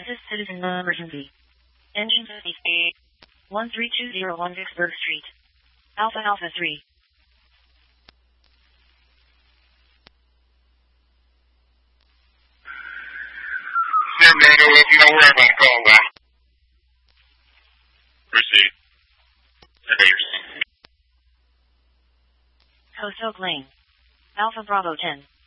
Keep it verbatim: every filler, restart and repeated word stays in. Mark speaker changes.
Speaker 1: Crisis Citizen Emergency. Engine fifty. one three two zero one Vicksburg Street. Alpha Alpha three.
Speaker 2: Sir, man, no, you know where I'm going to call that. Proceed.
Speaker 1: Coast Oak Lane. Alpha Bravo ten.